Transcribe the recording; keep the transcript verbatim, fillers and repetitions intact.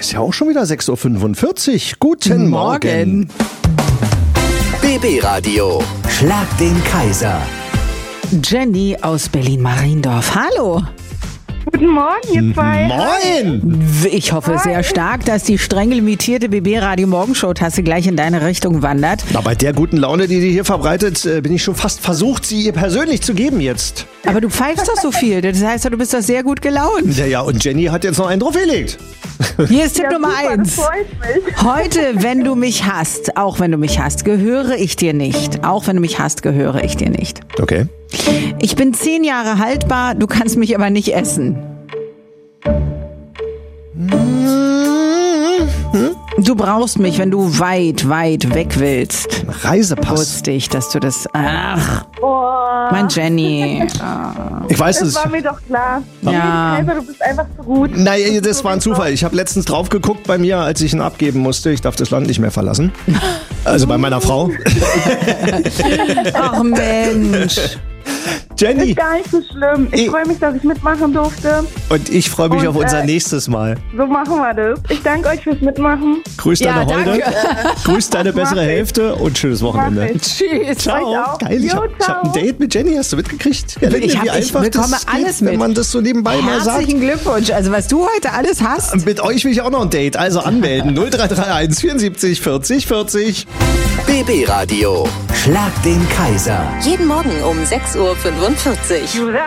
Ist ja auch schon wieder sechs Uhr fünfundvierzig. Guten Morgen. Morgen. B B-Radio. Schlag den Kaiser. Jenny aus Berlin-Mariendorf. Hallo. Guten Morgen, ihr zwei. Moin. Ich hoffe sehr stark, dass die streng limitierte B B-Radio-Morgenshow-Tasse gleich in deine Richtung wandert. Na, bei der guten Laune, die sie hier verbreitet, äh, bin ich schon fast versucht, sie ihr persönlich zu geben jetzt. Aber du pfeifst doch so viel. Das heißt, du bist doch sehr gut gelaunt. Ja, ja, und Jenny hat jetzt noch einen draufgelegt. Hier ist Tipp Ja, Nummer super, das eins. freut mich. Heute, wenn du mich hasst, auch wenn du mich hasst, gehöre ich dir nicht. Auch wenn du mich hasst, gehöre ich dir nicht. Okay. Ich bin zehn Jahre haltbar, du kannst mich aber nicht essen. Du brauchst mich, wenn du weit, weit weg willst. Reisepass. Wusste ich, dass du das... Ach, Oh, mein Jenny. Ich weiß das es. war mir doch klar. Ja. Kaiser, du bist einfach zu gut. Nein, das war ein Zufall. Ich habe letztens drauf geguckt bei mir, als ich ihn abgeben musste. Ich darf das Land nicht mehr verlassen. Also bei meiner Frau. Ach Mensch. Jenny. Ist gar nicht so schlimm. Ich Ich- freue mich, dass ich mitmachen durfte. Und ich freue mich Und, auf unser äh, nächstes Mal. So machen wir das. Ich danke euch fürs Mitmachen. Grüß deine Ja, Holde. danke. Grüß deine Das mach bessere ich. Hälfte und schönes Wochenende. Mach ich. Tschüss. Ciao. Euch auch. Geil, ich Jo, habe hab ciao. ein Date mit Jenny. Hast du mitgekriegt? Ja, Ich hab- wie ich einfach bekomme das geht, alles wenn mit. man das so nebenbei mal sagt. Herzlichen Glückwunsch. Also was du heute alles hast. Mit euch will ich auch noch ein Date. Also anmelden. null drei drei eins vierundsiebzig vierzig vierzig. B B-Radio. Schlag den Kaiser. Jeden Morgen um sechs Uhr fünfundvierzig.